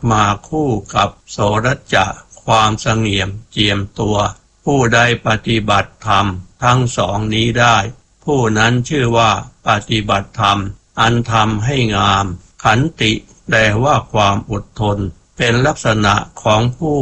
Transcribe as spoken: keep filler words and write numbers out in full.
มาคู่กับโสรจะความเสงี่ยมเจียมตัวผู้ใดปฏิบัติธรรมทั้งสองนี้ได้ผู้นั้นชื่อว่าปฏิบัติธรรมอันทำให้งามขันติแปลว่าความอดทนเป็นลักษณะของผู้